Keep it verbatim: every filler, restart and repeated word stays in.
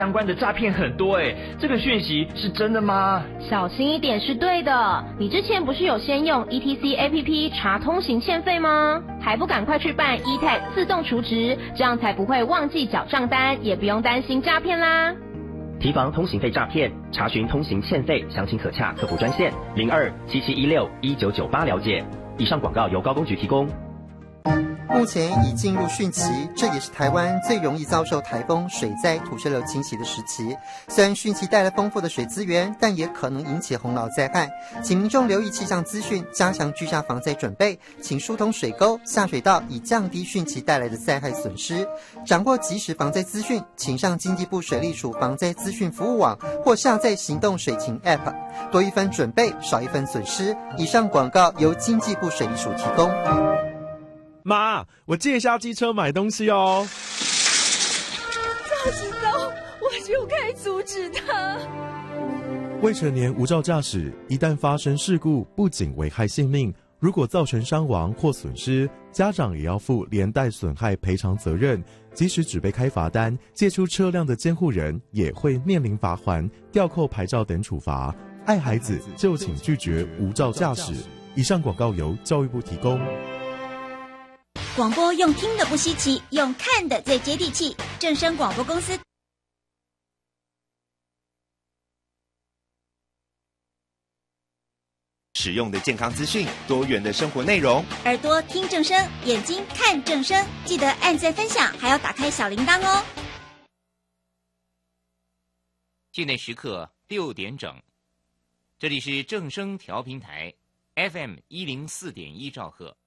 相关的诈骗很多哎，这个讯息是真的吗？ 小心一点是对的。你之前不是有先用 E T C A P P 查通行欠费吗？还不赶快去办 E T A G 自动储值，这样才不会忘记缴账单，也不用担心诈骗啦。 提防通行费诈骗，查询通行欠费，详情可洽客服专线零二七七一六一九九八了解。以上广告由高工局提供。 目前已进入汛期，这也是台湾最容易遭受台风、水灾、土石流侵袭的时期。虽然汛期带来丰富的水资源，但也可能引起洪涝灾害，请民众留意气象资讯，加强居家防灾准备，请疏通水沟、下水道，以降低汛期带来的灾害损失。掌握即时防灾资讯，请上经济部水利署防灾资讯服务网或下载行动水情 App， 多一分准备，少一分损失。以上广告由经济部水利署提供。 妈，我借一下机车买东西哦。 早知道我就该阻止他。 未成年无照驾驶，一旦发生事故，不仅危害性命，如果造成伤亡或损失，家长也要负连带损害赔偿责任。即使只被开罚单，借出车辆的监护人也会面临罚锾、吊扣牌照等处罚。爱孩子就请拒绝无照驾驶。以上广告由教育部提供。 广播用听的不稀奇，用看的最接地气。正声广播公司实用的健康资讯，多元的生活内容， 耳朵听正声，眼睛看正声，记得按赞分享，还要打开小铃铛哦。 现在时刻六点整，这里是正声调频台 F M 一零四点一兆赫。